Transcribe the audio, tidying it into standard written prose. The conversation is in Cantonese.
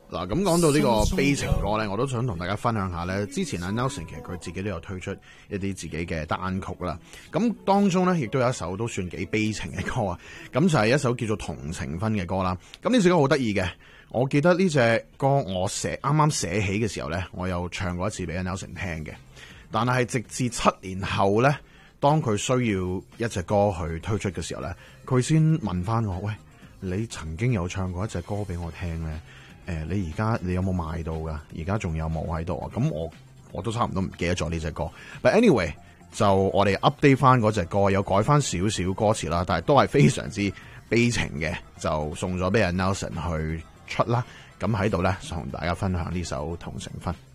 嗱，咁講到呢個悲情歌咧，我都想同大家分享下咧。之前阿 Nelson 其實佢自己都有推出一啲自己嘅單曲啦。咁當中咧，亦都有一首都算幾悲情嘅歌啊。咁就係一首叫做《同情分》嘅歌啦。咁呢首歌好得意嘅，我記得呢隻歌我啱啱寫起嘅時候咧，我有唱過一次俾阿 Nelson 聽嘅。但係直至7年後咧，當佢需要一隻歌去推出嘅時候咧，佢先問翻我：喂，你曾經有唱過一隻歌俾我聽咧？你而家你有冇買到噶？而家仲有冇喺度啊？咁我都差唔多唔記得咗呢隻歌。But anyway， 就我哋 update 翻嗰隻歌，有改翻少少歌詞啦，但係都係非常之悲情嘅，就送咗俾阿 Nelson 去出啦。咁喺度咧，想同大家分享呢首《同情分》。